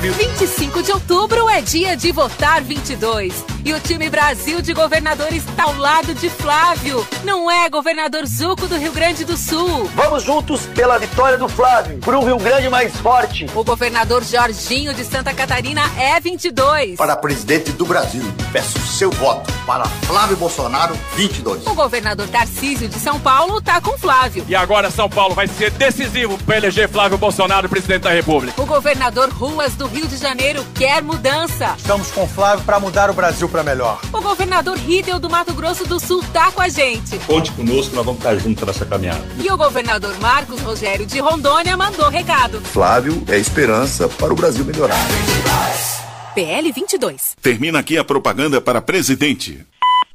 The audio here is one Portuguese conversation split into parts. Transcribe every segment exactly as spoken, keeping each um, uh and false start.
Flávio. vinte e cinco de outubro é dia de votar vinte e dois. E o time Brasil de governadores está ao lado de Flávio. Não é, governador Zuco do Rio Grande do Sul? Vamos juntos pela vitória do Flávio, por um Rio Grande mais forte. O governador Jorginho de Santa Catarina é vinte e dois. Para presidente do Brasil, peço seu voto para Flávio Bolsonaro, vinte e dois. O governador Tarcísio de São Paulo tá com Flávio. E agora São Paulo vai ser decisivo para eleger Flávio Bolsonaro presidente da República. O governador Ruas do Rio de Janeiro quer mudança. Estamos com Flávio para mudar o Brasil para melhor. O governador Riedel do Mato Grosso do Sul tá com a gente. Conte conosco, nós vamos estar juntos nessa caminhada. E o governador Marcos Rogério de Rondônia mandou recado. Flávio é esperança para o Brasil melhorar. P L vinte e dois. Termina aqui a propaganda para presidente.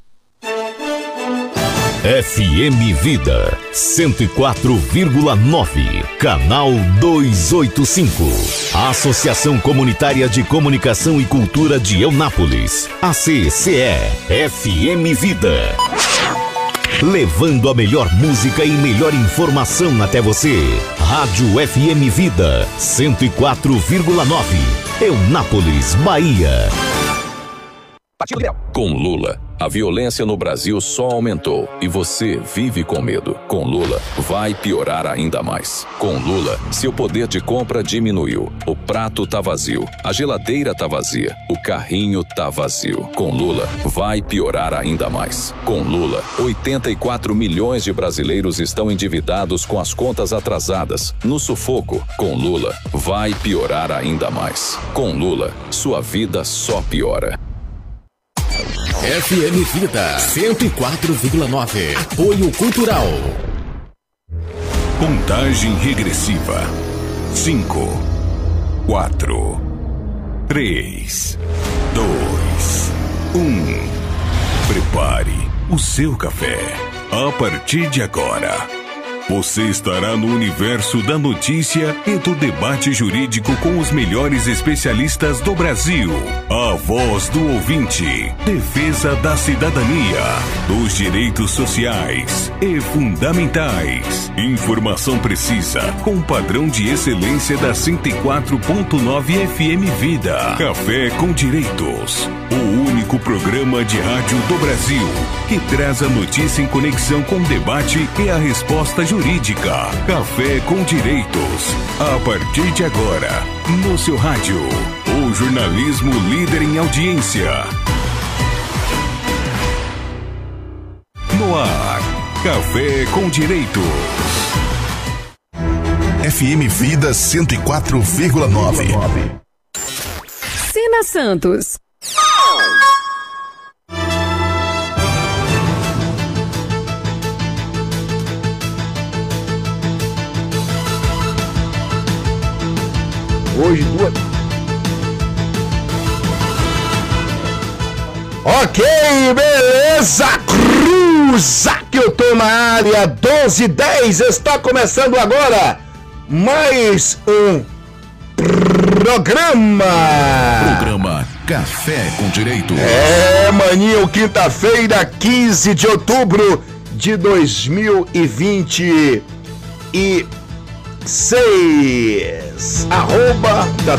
F M Vida cento e quatro vírgula nove, canal duzentos e oitenta e cinco. A Associação Comunitária de Comunicação e Cultura de Eunápolis, A C C E, F M Vida. Levando a melhor música e melhor informação até você. Rádio F M Vida cento e quatro vírgula nove, Eunápolis, Bahia. Com Lula, a violência no Brasil só aumentou e você vive com medo. Com Lula, vai piorar ainda mais. Com Lula, seu poder de compra diminuiu. O prato tá vazio, a geladeira tá vazia, o carrinho tá vazio. Com Lula, vai piorar ainda mais. Com Lula, oitenta e quatro milhões de brasileiros estão endividados com as contas atrasadas, no sufoco. Com Lula, vai piorar ainda mais. Com Lula, sua vida só piora. F M Vida cento e quatro vírgula nove. Apoio Cultural. Contagem regressiva. Cinco, quatro, três, dois, um. Prepare o seu café. A partir de agora, você estará no universo da notícia e do debate jurídico com os melhores especialistas do Brasil. A voz do ouvinte, defesa da cidadania, dos direitos sociais e fundamentais. Informação precisa, com padrão de excelência da cento e quatro ponto nove F M Vida. Café com Direitos, o único programa de rádio do Brasil que traz a notícia em conexão com o debate e a resposta jurídica. Jurídica. Café com Direitos. A partir de agora, no seu rádio, o jornalismo líder em audiência. No ar, Café com Direitos. F M Vida cento e quatro vírgula nove. Sina Santos. Hoje, duas. Ok, beleza, cruza que eu tô na área, doze e dez, está começando agora mais um programa. Programa Café com Direitos. É, maninho, quinta-feira, quinze de outubro de dois mil e vinte e seis. Arroba da...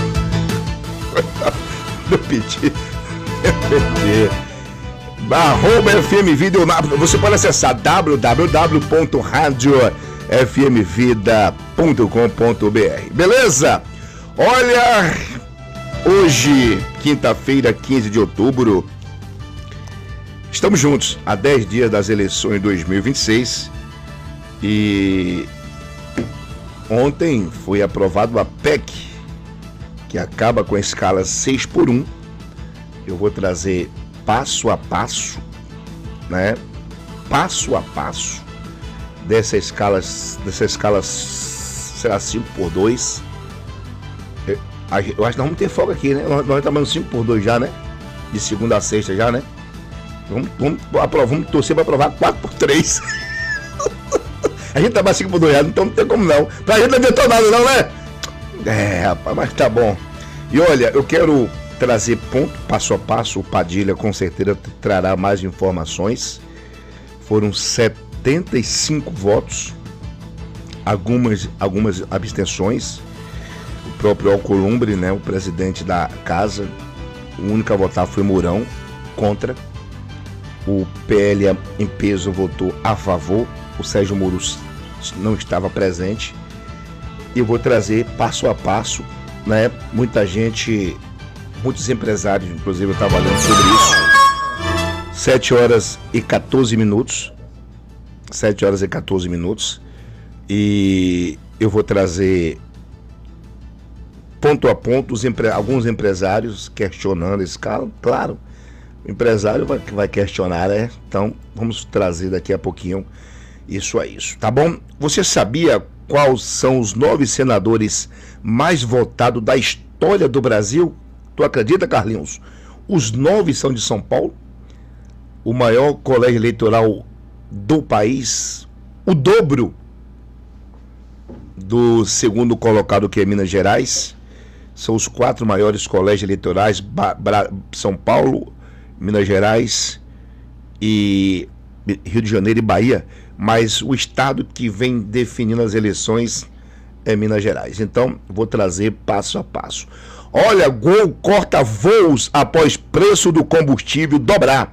Eu pedi. Eu pedi. Arroba F M Vida. Você pode acessar w w w ponto rádio f m vida ponto com ponto b r. Beleza? Olha, hoje, quinta-feira, quinze de outubro, estamos juntos há dez dias das eleições de dois mil e vinte e seis e ontem foi aprovado a P E C, que acaba com a escala seis por um. Eu vou trazer passo a passo, né? Passo a passo dessa escala, dessa escala, será cinco por dois. Eu, eu acho que nós vamos ter folga aqui, né? Nós, nós estamos no cinco por dois já, né? De segunda a sexta já, né? Vamos, vamos, vamos torcer para aprovar quatro por três. A gente trabalha cinco por dois, então não tem como não. Pra gente não adiantou nada não, né? É, rapaz, mas tá bom. E olha, eu quero trazer ponto, passo a passo. O Padilha com certeza trará mais informações. Foram setenta e cinco votos, algumas, algumas abstenções. próprio Alcolumbre, né, o presidente da casa. O único a votar foi Mourão, contra. O P L em peso votou a favor. O Sérgio Moro não estava presente. E eu vou trazer passo a passo, né? Muita gente, muitos empresários, inclusive eu estava lendo sobre isso. sete horas e quatorze minutos. sete horas e quatorze minutos. E eu vou trazer ponto a ponto os empre... alguns empresários questionando esse caso. Claro, o empresário vai, vai questionar, né? Então vamos trazer daqui a pouquinho isso a isso, tá bom? Você sabia quais são os nove senadores mais votados da história do Brasil? Tu acredita, Carlinhos? Os nove são de São Paulo, o maior colégio eleitoral do país, o dobro do segundo colocado, que é Minas Gerais. São os quatro maiores colégios eleitorais, São Paulo, Minas Gerais e Rio de Janeiro e Bahia, mas o estado que vem definindo as eleições é Minas Gerais. Então, vou trazer passo a passo. Olha, Gol corta voos após preço do combustível dobrar.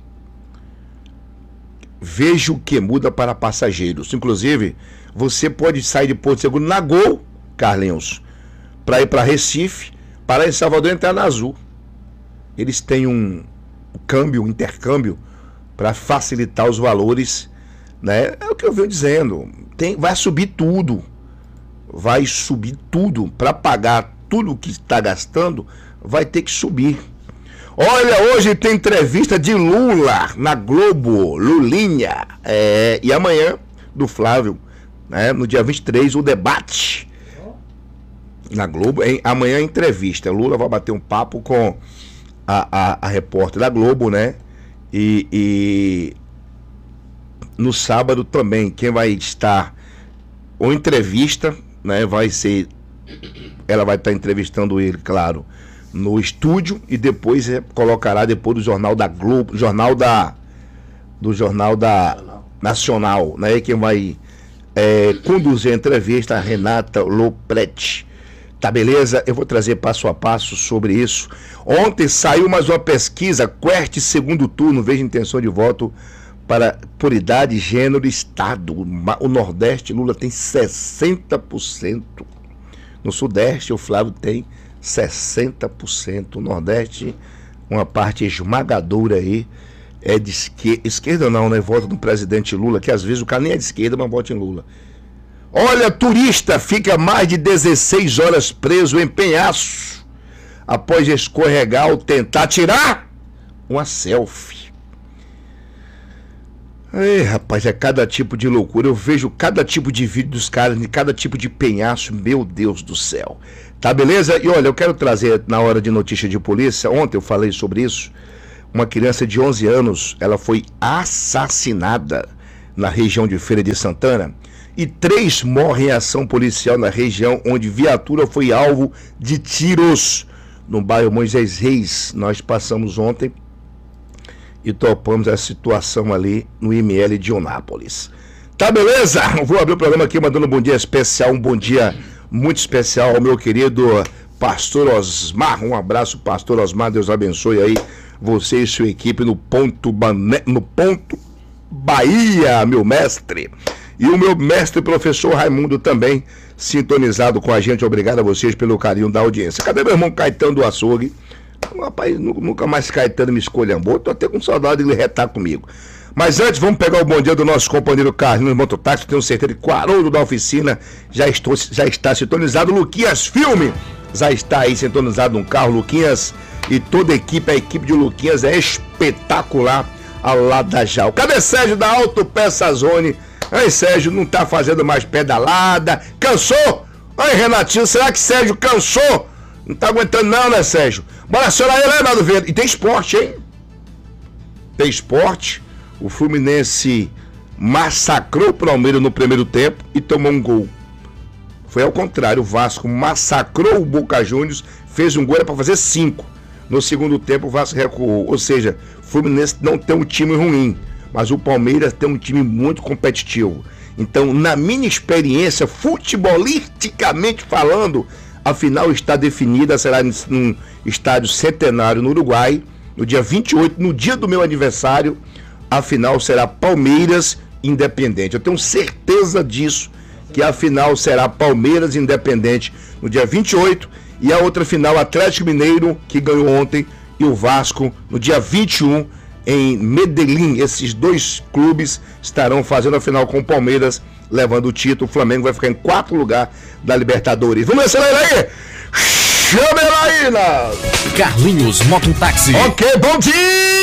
Veja o que muda para passageiros. Inclusive, você pode sair de Porto Seguro na Gol, Carlinhos, para ir para Recife, parar em Salvador e entrar na Azul. Eles têm um câmbio, um intercâmbio, para facilitar os valores, né? É o que eu venho dizendo. Tem, vai subir tudo. Vai subir tudo. Para pagar tudo que está gastando, vai ter que subir. Olha, hoje tem entrevista de Lula na Globo, Lulinha. É, e amanhã, do Flávio, né? No dia vinte e três, o debate na Globo. Em, amanhã, entrevista. Lula vai bater um papo com a, a, a repórter da Globo, né? E, e no sábado também, quem vai estar, ou entrevista, né? Vai ser, ela vai estar entrevistando ele, claro, no estúdio, e depois é, colocará depois do Jornal da Globo, Jornal da, do Jornal da Nacional, né? Quem vai é, conduzir a entrevista, a Renata Lopretti. Tá, beleza? Eu vou trazer passo a passo sobre isso. Ontem saiu mais uma pesquisa, Quest segundo turno, veja intenção de voto para, por idade, gênero e estado. O Nordeste, Lula tem sessenta por cento. No Sudeste, o Flávio tem sessenta por cento. O Nordeste, uma parte esmagadora aí, é de esquerda, esquerda não, né? Vota no presidente Lula, que às vezes o cara nem é de esquerda, mas vota em Lula. Olha, turista fica mais de dezesseis horas preso em penhasco após escorregar ou tentar tirar uma selfie. Ei, rapaz, é cada tipo de loucura. Eu vejo cada tipo de vídeo dos caras, de cada tipo de penhasco. Meu Deus do céu. Tá, beleza? E olha, eu quero trazer na hora de notícia de polícia. Ontem eu falei sobre isso. Uma criança de onze anos, ela foi assassinada na região de Feira de Santana. E três morrem em ação policial na região onde viatura foi alvo de tiros no bairro Moisés Reis. Nós passamos ontem e topamos a situação ali no I M L de Onápolis. Tá, beleza? Vou abrir o programa aqui mandando um bom dia especial, um bom dia muito especial ao meu querido Pastor Osmar. Um abraço, Pastor Osmar, Deus abençoe aí você e sua equipe no ponto, no ponto Bahia, meu mestre. E o meu mestre professor Raimundo também sintonizado com a gente. Obrigado a vocês pelo carinho da audiência. Cadê meu irmão Caetano do Açougue? Rapaz, nunca mais Caetano me escolhambou. Tô até com saudade de ele retar comigo. Mas antes, vamos pegar o bom dia do nosso companheiro Carlinhos Mototáxi. Tenho certeza que o Haroldo da oficina já, estou, já está sintonizado. Luquinhas Filme já está aí sintonizado no carro. Luquinhas e toda a equipe, a equipe de Luquinhas é espetacular ao lado da Jal. Cadê Sérgio da Autopeça Zone? Aí, Sérgio, não tá fazendo mais pedalada? Cansou? Aí, Renatinho, será que Sérgio cansou? Não tá aguentando não, né, Sérgio? Bora acionar ele, Leonardo Verde. E tem esporte, hein? Tem esporte. O Fluminense massacrou o Palmeiras no primeiro tempo e tomou um gol. Foi ao contrário, o Vasco massacrou o Boca Juniors, fez um gol, era pra fazer cinco. No segundo tempo, o Vasco recuou. Ou seja, o Fluminense não tem um time ruim, mas o Palmeiras tem um time muito competitivo. Então, na minha experiência, futebolisticamente falando, A final está definida, será no estádio Centenário, no Uruguai, no dia vinte e oito, no dia do meu aniversário. A final será Palmeiras Independente. Eu tenho certeza disso, que a final será Palmeiras Independente no dia vinte e oito, e a outra final Atlético Mineiro, que ganhou ontem, e o Vasco no dia vinte e um em Medellín. Esses dois clubes estarão fazendo a final com o Palmeiras, levando o título. O Flamengo vai ficar em quarto lugar da Libertadores. Vamos acelerar aí! Chama ela aí, na... Carlinhos Mototáxi. Ok, bom dia!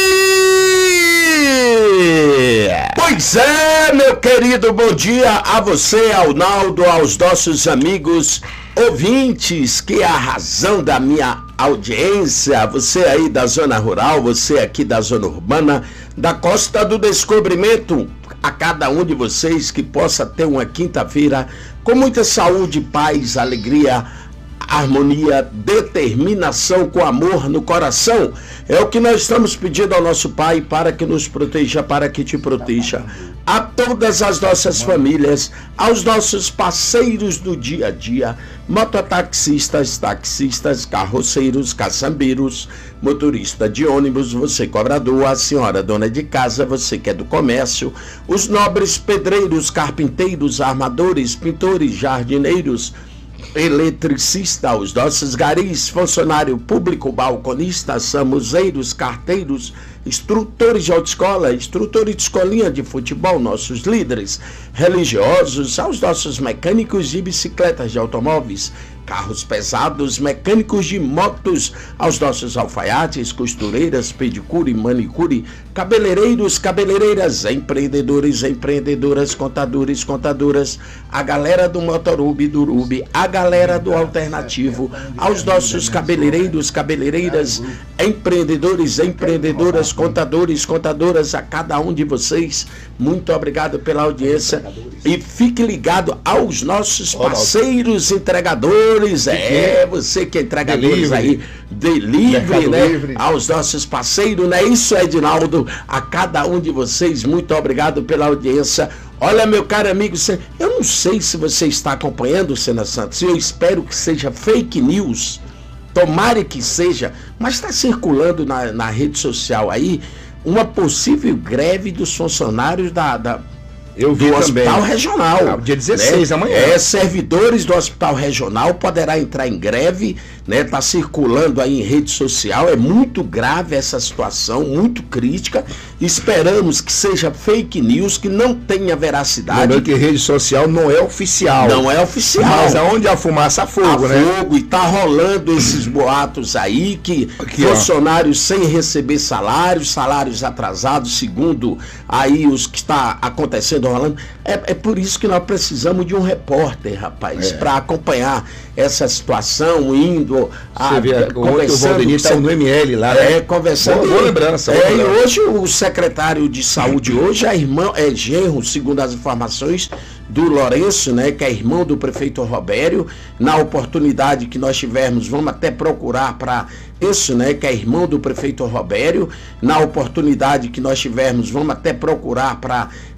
Pois é, meu querido, bom dia a você, ao Naldo, aos nossos amigos ouvintes, que é a razão da minha audiência. Você aí da zona rural, você aqui da zona urbana, da Costa do Descobrimento. A cada um de vocês que possa ter uma quinta-feira com muita saúde, paz, alegria, harmonia, determinação, com amor no coração. É o que nós estamos pedindo ao nosso Pai, para que nos proteja, para que te proteja. A todas as nossas famílias, aos nossos parceiros do dia a dia, mototaxistas, taxistas, carroceiros, caçambeiros, motorista de ônibus, você cobrador, a senhora dona de casa, você que é do comércio, os nobres pedreiros, carpinteiros, armadores, pintores, jardineiros, eletricista, os nossos garis, funcionário público, balconistas, samuzeiros, carteiros, instrutores de autoescola, instrutores de escolinha de futebol, nossos líderes religiosos, aos nossos mecânicos de bicicletas, de automóveis, carros pesados, mecânicos de motos, aos nossos alfaiates, costureiras, pedicure, manicure, cabeleireiros, cabeleireiras, empreendedores, empreendedoras, contadores, contadoras, a galera do Motorub, do Rubi, a galera do Alternativo, aos nossos cabeleireiros, cabeleireiras, empreendedores, empreendedoras, contadores, contadoras, a cada um de vocês, muito obrigado pela audiência e fique ligado aos nossos parceiros entregadores, é, você que é entregadores aí, delivery, né, aos nossos parceiros, né, isso é, Edinaldo, a cada um de vocês, muito obrigado pela audiência. Olha, meu caro amigo, eu não sei se você está acompanhando o Sena Santos, eu espero que seja fake news, tomara que seja, mas está circulando na, na rede social aí uma possível greve dos funcionários da, da Eu vi do também. Hospital Regional. Ah, dia dezesseis, né? amanhã. É, servidores do Hospital Regional poderá entrar em greve, né? Tá circulando aí em rede social, é muito grave essa situação, muito crítica. Esperamos que seja fake news, que não tenha veracidade. Lembrando que rede social não é oficial. Não é oficial. Mas aonde há fumaça, há fogo, há né? fogo, e tá rolando esses boatos aí, que Aqui, funcionários ó. sem receber salários, salários atrasados, segundo aí os que está acontecendo, rolando. É, é por isso que nós precisamos de um repórter, rapaz, é. para acompanhar essa situação, indo a, Você vê, a, conversando. O Valdenir está no M L lá, né? É, conversando. Boa, boa lembrança. É, boa e lembrança. hoje o secretário de saúde hoje é irmão, é genro, segundo as informações do Lourenço, né, que é irmão do prefeito Robério. Na oportunidade que nós tivermos, vamos até procurar para isso, né, que é irmão do prefeito Robério. Na oportunidade que nós tivermos, vamos até procurar para